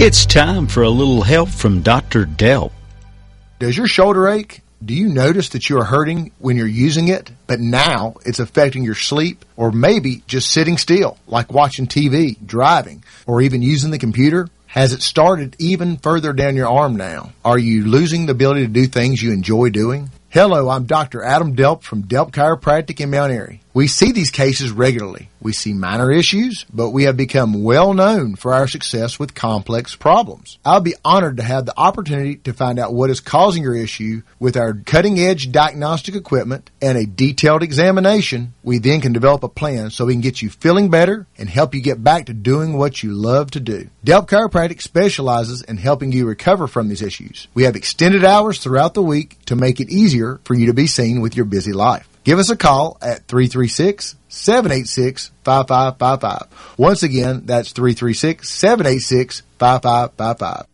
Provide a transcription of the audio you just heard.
It's time for a little help from Dr. Delp. Does your shoulder ache? Do you notice that you are hurting when you're using it, but now it's affecting your sleep, or maybe just sitting still, like watching TV, driving, or even using the computer? Has it started even further down your arm now? Are you losing the ability to do things you enjoy doing? Hello, I'm Dr. Adam Delp from Delp Chiropractic in Mount Airy. We see these cases regularly. We see minor issues, but we have become well known for our success with complex problems. I'll be honored to have the opportunity to find out what is causing your issue with our cutting-edge diagnostic equipment and a detailed examination. We then can develop a plan so we can get you feeling better and help you get back to doing what you love to do. Delp Chiropractic specializes in helping you recover from these issues. We have extended hours throughout the week to make it easier for you to be seen with your busy life. Give us a call at 336-786-5555. Once again, that's 336-786-5555.